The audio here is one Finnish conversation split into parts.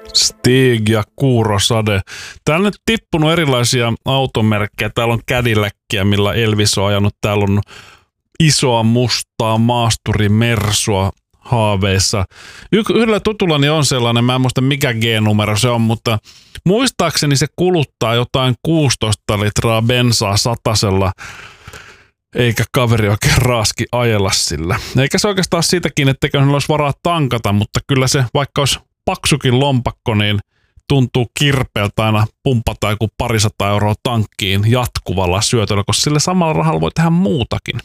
Stig ja Kuurosade. Täällä on nyt tippunut erilaisia automerkkejä. Täällä on Cadillackia, millä Elvis on ajanut. Täällä on isoa mustaa maasturi Mersua haaveissa. Yhdellä tutullani on sellainen, mä en muista mikä G-numero se on, mutta muistaakseni se kuluttaa jotain 16 litraa bensaa satasella, eikä kaveri oikein raaski ajella sillä. Eikä se oikeastaan siitäkin, etteikö hänellä olisi varaa tankata, mutta kyllä se, vaikka olisi paksukin lompakko, niin tuntuu kirpeältä aina pumpata joku 200 euroa tankkiin jatkuvalla syötöllä, koska sillä samalla rahalla voi tehdä muutakin.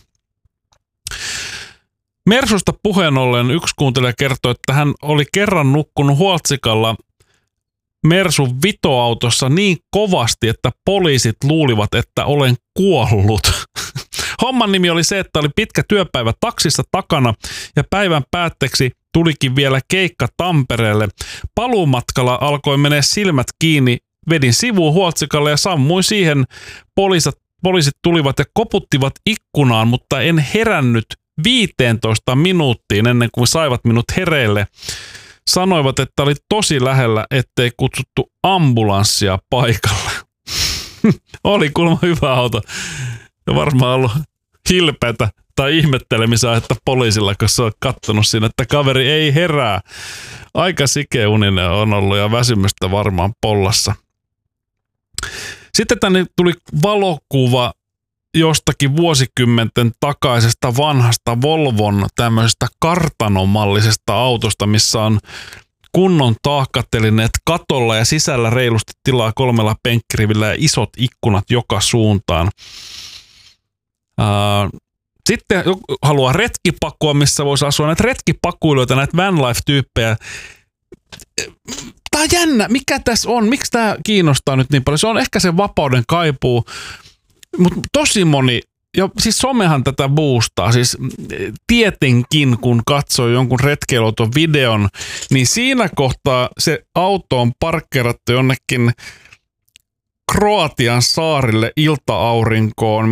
Mersusta puheen ollen yksi kuuntelija kertoi, että hän oli kerran nukkunut Huoltsikalla Mersun vitoautossa niin kovasti, että poliisit luulivat, että olen kuollut. Homman nimi oli se, että oli pitkä työpäivä taksissa takana ja päivän päätteeksi tulikin vielä keikka Tampereelle. Paluumatkalla alkoi mennä silmät kiinni, vedin sivuun Huoltsikalle ja sammuin siihen. Poliisit tulivat ja koputtivat ikkunaan, mutta en herännyt 15 minuuttiin ennen kuin saivat minut hereille. Sanoivat, että oli tosi lähellä, ettei kutsuttu ambulanssia paikalle. Oli kuulemma hyvä auto. Ja varmaan ollut hilpeätä tai ihmettelemistä, että poliisilla, kun se on kattonut siinä, että kaveri ei herää. Aika sikeuninen on ollut ja väsymystä varmaan pollassa. Sitten tänne tuli valokuva jostakin vuosikymmenten takaisesta vanhasta Volvon tämmöisestä kartanomallisesta autosta, missä on kunnon taakatelineet katolla ja sisällä reilusti tilaa 3 penkkirivillä ja isot ikkunat joka suuntaan. Sitten haluaa retkipakua, missä voisi asua näitä retkipakuilijoita, näitä vanlife-tyyppejä. Tää on jännä. Mikä tässä on? Miksi tämä kiinnostaa nyt niin paljon? Se on ehkä se vapauden kaipuu, mutta tosi moni, ja siis somehan tätä boostaa, siis tietenkin kun katsoo jonkun retkeiluauton videon, niin siinä kohtaa se auto on parkkeerattu jonnekin Kroatian saarille ilta-aurinkoon,